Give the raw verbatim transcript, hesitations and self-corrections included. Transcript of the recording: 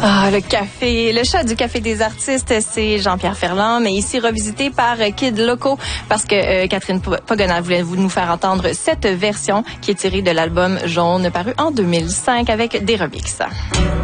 Ah, le café, le chat du Café des artistes, c'est Jean-Pierre Ferland, mais ici revisité par Kid Loco, parce que euh, Catherine Pogona voulait nous faire entendre cette version qui est tirée de l'album Jaune, paru en deux mille cinq avec des remixes.